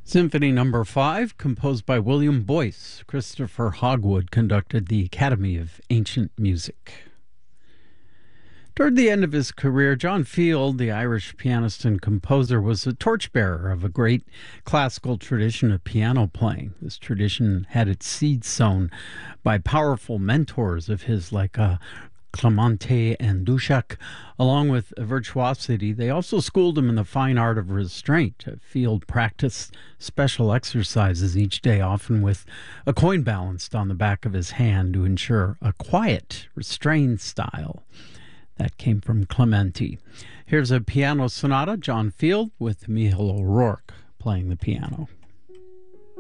Symphony Number 5, composed by William Boyce. Christopher Hogwood conducted the Academy of Ancient Music. Toward the end of his career, John Field, the Irish pianist and composer, was a torchbearer of a great classical tradition of piano playing. This tradition had its seeds sown by powerful mentors of his like Clemente and Dusák. Along with virtuosity, they also schooled him in the fine art of restraint. Field practiced special exercises each day, often with a coin balanced on the back of his hand to ensure a quiet, restrained style. That came from Clemente. Here's a piano sonata, John Field with Michael O'Rourke playing the piano.